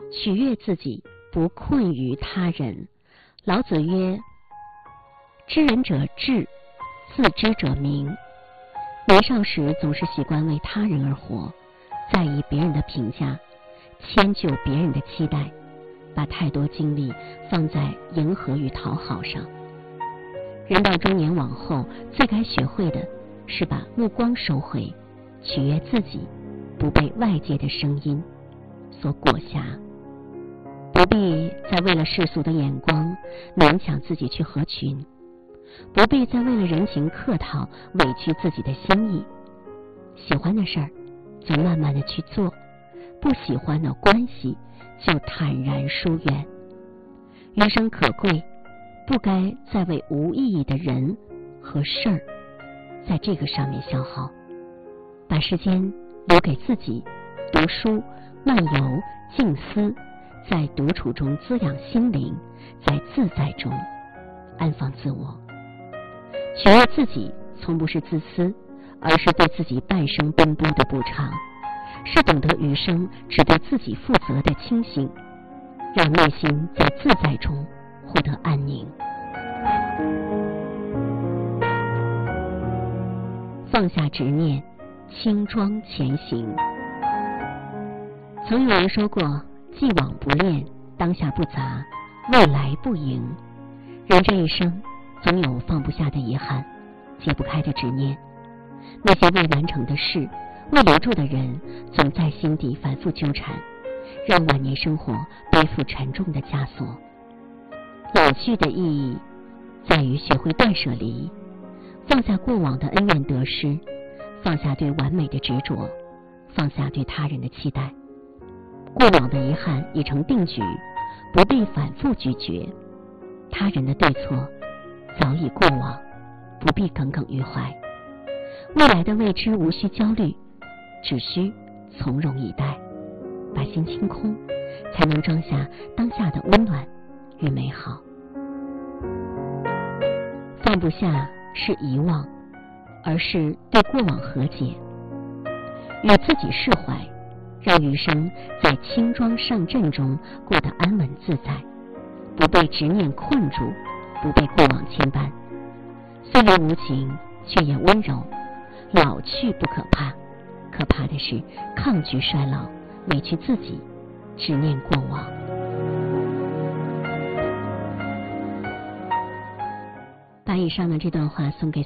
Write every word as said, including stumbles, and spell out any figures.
取悦自己，不困于他人。老子曰：知人者智，自知者明。年少时总是习惯为他人而活，在意别人的评价，迁就别人的期待，把太多精力放在迎合与讨好上。人到中年往后，最该学会的是把目光收回，取悦自己，不被外界的声音所裹挟，不必再为了世俗的眼光勉强自己去合群，不必再为了人情客套委屈自己的心意。喜欢的事儿就慢慢的去做，不喜欢的关系就坦然疏远。余生可贵，不该再为无意义的人和事儿在这个上面消耗，把时间留给自己，读书、漫游、静思，在独处中滋养心灵，在自在中安放自我。取悦自己从不是自私，而是对自己半生奔波的补偿，是懂得余生只对自己负责的清醒，让内心在自在中获得安宁。放下执念，轻装前行。曾有人说过，既往不恋，当下不杂，未来不迎。人这一生总有放不下的遗憾，解不开的执念，那些未完成的事，未留住的人，总在心底反复纠缠，让晚年生活背负沉重的枷锁。有趣的意义在于学会断舍离，放下过往的恩怨得失，放下对完美的执着，放下对他人的期待。过往的遗憾已成定局，不必反复咀嚼；他人的对错早已过往，不必耿耿于怀。未来的未知无需焦虑，只需从容以待，把心清空，才能装下当下的温暖与美好。放不下是遗忘，而是对过往和解，与自己释怀，让余生在轻装上阵中过得安稳自在，不被执念困住，不被过往牵绊。岁月无情，却也温柔。老去不可怕，可怕的是抗拒衰老，委屈自己，执念过往。把以上的这段话送给